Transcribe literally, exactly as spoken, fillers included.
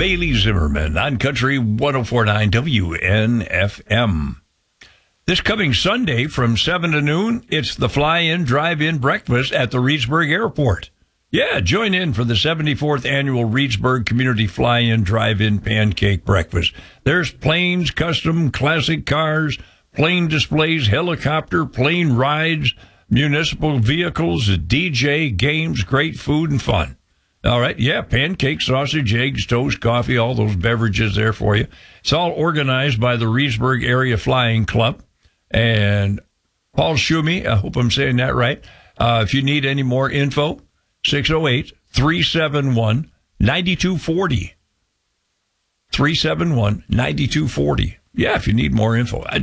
Bailey Zimmerman on Country one oh four point nine W N F M. This coming Sunday from seven to noon, it's the fly-in, drive-in breakfast at the Reedsburg Airport. Yeah, join in for the seventy-fourth Annual Reedsburg Community Fly-In, Drive-In Pancake Breakfast. There's planes, custom, classic cars, plane displays, helicopter, plane rides, municipal vehicles, a D J, games, great food, and fun. All right, yeah, pancakes, sausage, eggs, toast, coffee, all those beverages there for you. It's all organized by the Reedsburg Area Flying Club. And Paul Schumi, I hope I'm saying that right. Uh, if you need any more info, six oh eight, three seven one, nine two four oh. three seven one, nine two four oh. Yeah, if you need more info.